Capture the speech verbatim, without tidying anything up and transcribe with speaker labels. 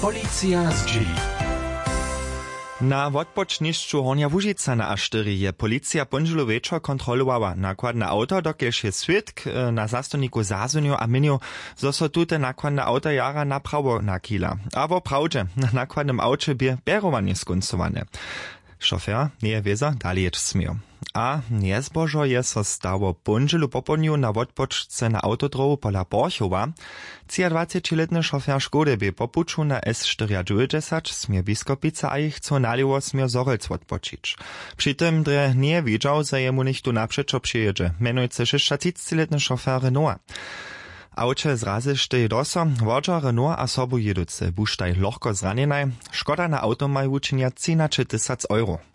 Speaker 1: Policja z dzieli.
Speaker 2: Na odpočnišću Hornja Łužica na A štyri je policja ponželu večer kontrolowała nakładne auto, dokiež je switk na zastojniku zazuniu a miniu, zo so tute nakładne auta jara na prawo nakila. A wo prawdzie, na nakładnym aucie bie berowanie skoncowane. Šofer nie je wieza, dalej ječ smio. A niezbožo je so stało ponželu popodniu na odpočce na autodrowu pola Borchowa. dwudziestoletni šofer Škody by po puču na S czterdzieści smie Biskopica a ich co naliło smie Zorelc odpočić. Przy tym dre nie widział, że jemu nichtu naprzeczo przyjedzie, menujce šestdziesięcioletni šofer Renault. Auče zrazy šteje doso, vodža Renault a sobu jeduce, buštaj lohko zranjenaj, škoda na auto maj učinja trzynaście tysięcy euro.